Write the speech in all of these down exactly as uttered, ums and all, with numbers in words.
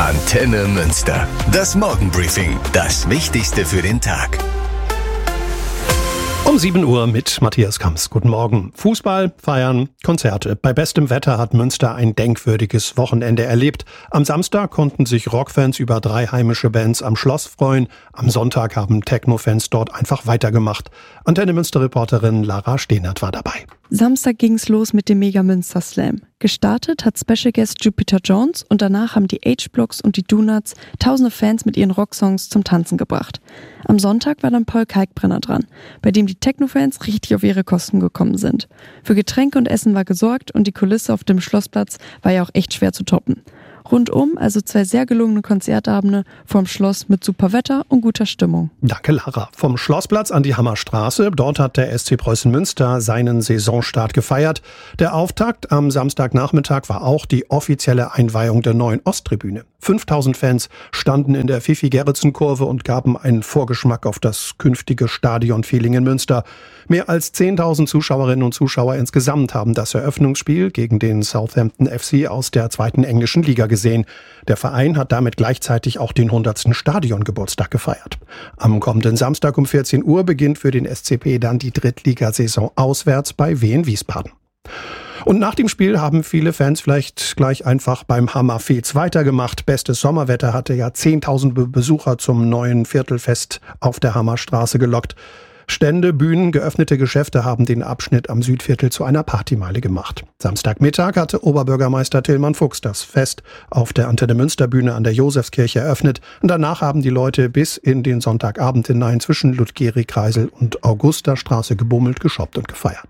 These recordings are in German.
Antenne Münster. Das Morgenbriefing. Das Wichtigste für den Tag. Um sieben Uhr mit Matthias Kamps. Guten Morgen. Fußball, Feiern, Konzerte. Bei bestem Wetter hat Münster ein denkwürdiges Wochenende erlebt. Am Samstag konnten sich Rockfans über drei heimische Bands am Schloss freuen. Am Sonntag haben Techno-Fans dort einfach weitergemacht. Antenne Münster-Reporterin Lara Stehnert war dabei. Samstag ging's los mit dem Mega Münster Slam. Gestartet hat Special Guest Jupiter Jones und danach haben die H-Blocks und die Donuts tausende Fans mit ihren Rocksongs zum Tanzen gebracht. Am Sonntag war dann Paul Kalkbrenner dran, bei dem die Techno-Fans richtig auf ihre Kosten gekommen sind. Für Getränke und Essen war gesorgt und die Kulisse auf dem Schlossplatz war ja auch echt schwer zu toppen. Rundum also zwei sehr gelungene Konzertabende vorm Schloss mit super Wetter und guter Stimmung. Danke, Lara. Vom Schlossplatz an die Hammerstraße. Dort hat der S C Preußen Münster seinen Saisonstart gefeiert. Der Auftakt am Samstagnachmittag war auch die offizielle Einweihung der neuen Osttribüne. fünftausend Fans standen in der Fifi-Gerritsen-Kurve und gaben einen Vorgeschmack auf das künftige Stadion-Feeling in Münster. Mehr als zehntausend Zuschauerinnen und Zuschauer insgesamt haben das Eröffnungsspiel gegen den Southampton F C aus der zweiten englischen Liga gesehen. Der Verein hat damit gleichzeitig auch den hundertsten Stadiongeburtstag gefeiert. Am kommenden Samstag um vierzehn Uhr beginnt für den S C P dann die Drittligasaison auswärts bei Wien Wiesbaden. Und nach dem Spiel haben viele Fans vielleicht gleich einfach beim Hammerfez weitergemacht. Bestes Sommerwetter hatte ja zehntausend Besucher zum neuen Viertelfest auf der Hammerstraße gelockt. Stände, Bühnen, geöffnete Geschäfte haben den Abschnitt am Südviertel zu einer Partymeile gemacht. Samstagmittag hatte Oberbürgermeister Tillmann Fuchs das Fest auf der Antenne Münster Bühne an der Josefskirche eröffnet. Und danach haben die Leute bis in den Sonntagabend hinein zwischen Ludgeri-Kreisel und Augusterstraße gebummelt, geshoppt und gefeiert.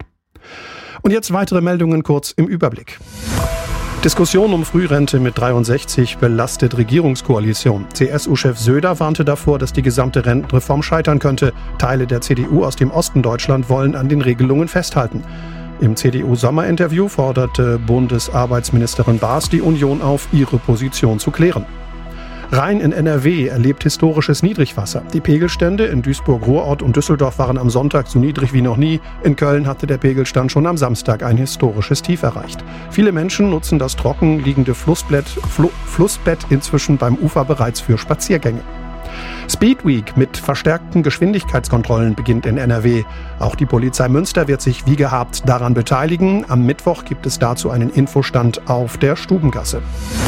Und jetzt weitere Meldungen kurz im Überblick. Diskussion um Frührente mit dreiundsechzig belastet Regierungskoalition. C S U-Chef Söder warnte davor, dass die gesamte Rentenreform scheitern könnte. Teile der C D U aus dem Osten Deutschland wollen an den Regelungen festhalten. Im C D U-Sommerinterview forderte Bundesarbeitsministerin Baas die Union auf, ihre Position zu klären. Rhein in N R W erlebt historisches Niedrigwasser. Die Pegelstände in Duisburg-Ruhrort und Düsseldorf waren am Sonntag so niedrig wie noch nie. In Köln hatte der Pegelstand schon am Samstag ein historisches Tief erreicht. Viele Menschen nutzen das trocken liegende Flussbett, Fl- Flussbett inzwischen beim Ufer bereits für Spaziergänge. Speed Week mit verstärkten Geschwindigkeitskontrollen beginnt in N R W. Auch die Polizei Münster wird sich wie gehabt daran beteiligen. Am Mittwoch gibt es dazu einen Infostand auf der Stubengasse.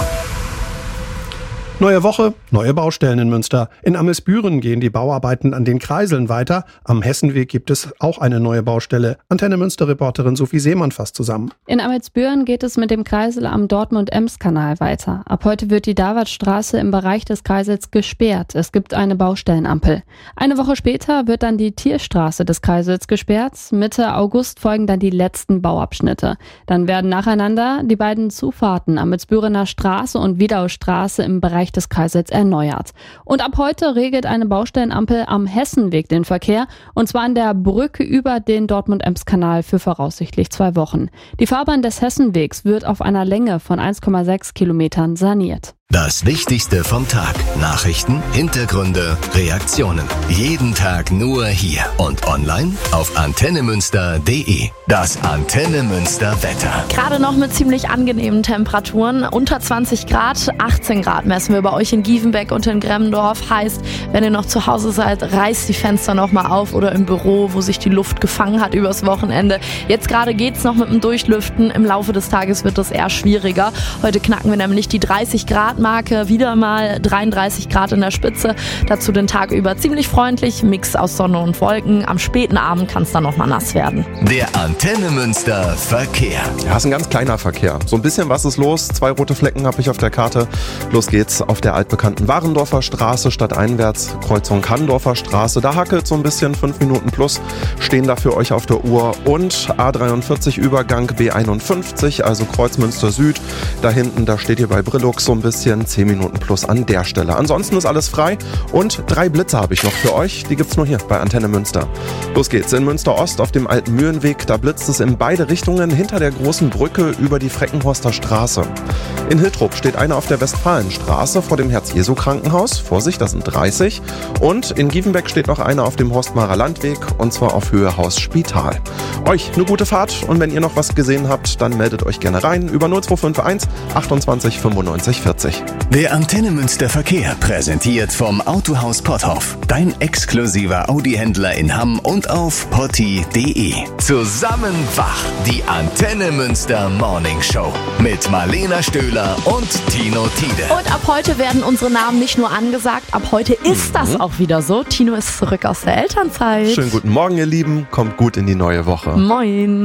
Neue Woche, neue Baustellen in Münster. In Amelsbüren gehen die Bauarbeiten an den Kreiseln weiter. Am Hessenweg gibt es auch eine neue Baustelle. Antenne Münster-Reporterin Sophie Seemann fasst zusammen. In Amelsbüren geht es mit dem Kreisel am Dortmund-Ems-Kanal weiter. Ab heute wird die Davidstraße im Bereich des Kreisels gesperrt. Es gibt eine Baustellenampel. Eine Woche später wird dann die Tierstraße des Kreisels gesperrt. Mitte August folgen dann die letzten Bauabschnitte. Dann werden nacheinander die beiden Zufahrten Amelsbürener Straße und Wiedaustraße im Bereich des Kreisels erneuert. Und ab heute regelt eine Baustellenampel am Hessenweg den Verkehr, und zwar an der Brücke über den Dortmund-Ems-Kanal für voraussichtlich zwei Wochen. Die Fahrbahn des Hessenwegs wird auf einer Länge von eins Komma sechs Kilometern saniert. Das Wichtigste vom Tag. Nachrichten, Hintergründe, Reaktionen. Jeden Tag nur hier und online auf antenne münster punkt de. Das Antenne Münster Wetter. Gerade noch mit ziemlich angenehmen Temperaturen. Unter zwanzig Grad, achtzehn Grad messen wir bei euch in Giefenbeck und in Gremmendorf. Heißt, wenn ihr noch zu Hause seid, reißt die Fenster nochmal auf oder im Büro, wo sich die Luft gefangen hat übers Wochenende. Jetzt gerade geht's noch mit dem Durchlüften. Im Laufe des Tages wird das eher schwieriger. Heute knacken wir nämlich die dreißig Grad Marke, wieder mal dreiunddreißig Grad in der Spitze. Dazu den Tag über ziemlich freundlich, Mix aus Sonne und Wolken. Am späten Abend kann es dann noch mal nass werden. Der Antenne Münster Verkehr. Ja, ist ein ganz kleiner Verkehr. So ein bisschen was ist los. Zwei rote Flecken habe ich auf der Karte. Los geht's auf der altbekannten Warendorfer Straße stadteinwärts, Kreuzung Kanndorfer Straße. Da hackelt so ein bisschen, fünf Minuten plus stehen da für euch auf der Uhr. Und A dreiundvierzig Übergang B einundfünfzig, also Kreuzmünster Süd. Da hinten, da steht ihr bei Brillux so ein bisschen, zehn Minuten plus an der Stelle. Ansonsten ist alles frei und drei Blitze habe ich noch für euch. Die gibt's nur hier bei Antenne Münster. Los geht's. In Münster Ost auf dem alten Mühlenweg, da blitzt es in beide Richtungen hinter der großen Brücke über die Freckenhorster Straße. In Hiltrup steht einer auf der Westfalenstraße vor dem Herz-Jesu-Krankenhaus. Vorsicht, das sind dreißig. Und in Giefenbeck steht noch einer auf dem Horstmarer Landweg, und zwar auf Höhe Haus Spital. Euch eine gute Fahrt, und wenn ihr noch was gesehen habt, dann meldet euch gerne rein über null zwei fünf eins achtundzwanzig fünfundneunzig vierzig. Der Antenne Münster Verkehr präsentiert vom Autohaus Potthoff. Dein exklusiver Audi-Händler in Hamm und auf potti punkt de. Zusammen wach, die Antenne Münster Morning Show. Mit Marlena Stöhler und Tino Tiede. Und ab heute werden unsere Namen nicht nur angesagt, ab heute ist das auch wieder so. Tino ist zurück aus der Elternzeit. Schönen guten Morgen, ihr Lieben. Kommt gut in die neue Woche. Moin.